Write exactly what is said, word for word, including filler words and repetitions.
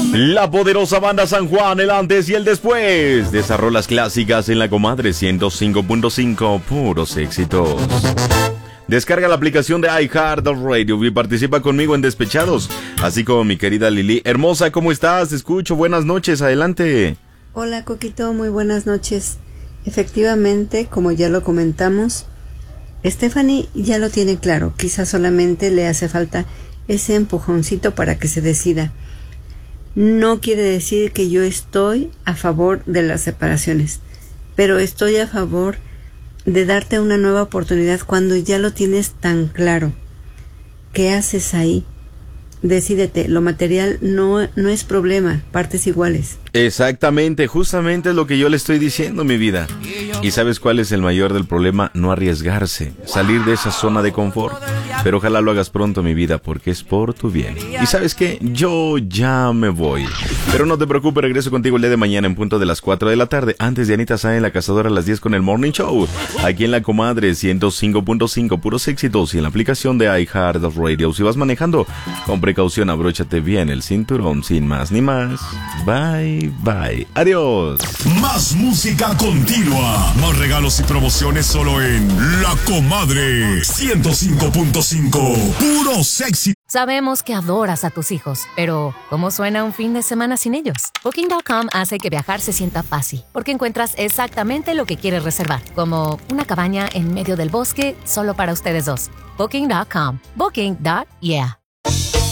La poderosa banda San Juan, el antes y el después de esas rolas clásicas en la comadre ciento cinco punto cinco, puros éxitos. Descarga la aplicación de iHeartRadio y participa conmigo en Despechados, así como mi querida Lili. Hermosa, ¿cómo estás? Te escucho, buenas noches, adelante. Hola, Coquito, muy buenas noches. Efectivamente, como ya lo comentamos, Stephanie ya lo tiene claro, quizás solamente le hace falta ese empujoncito para que se decida. No quiere decir que yo estoy a favor de las separaciones, pero estoy a favor de darte una nueva oportunidad cuando ya lo tienes tan claro. ¿Qué haces ahí? Decídete, lo material no, no es problema, partes iguales. Exactamente, justamente es lo que yo le estoy diciendo, mi vida. ¿Y sabes cuál es el mayor del problema? No arriesgarse, salir de esa zona de confort. Pero ojalá lo hagas pronto, mi vida, porque es por tu bien. ¿Y sabes qué? Yo ya me voy. Pero no te preocupes, regreso contigo el día de mañana en punto de las cuatro de la tarde. Antes de Anita Sáenz, La Cazadora, a las diez con el Morning Show. Aquí en la comadre ciento cinco punto cinco, puros éxitos. Y en la aplicación de iHeartRadio. Si vas manejando, con precaución, abróchate bien el cinturón. Sin más ni más. Bye, bye. Adiós. Más música continua. Más regalos y promociones solo en La Comadre ciento cinco punto cinco. Puro sexy. Sabemos que adoras a tus hijos, pero ¿cómo suena un fin de semana sin ellos? Booking punto com hace que viajar se sienta fácil, porque encuentras exactamente lo que quieres reservar, como una cabaña en medio del bosque solo para ustedes dos. Booking punto com. Booking. Yeah.